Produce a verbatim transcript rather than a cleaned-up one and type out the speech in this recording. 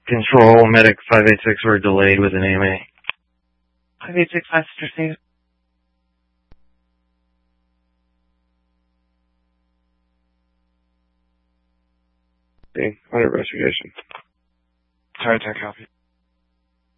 Control, Medic five eight six, we're delayed with an A M A. five eight six, five six. Okay, under investigation. Sorry, tech copy.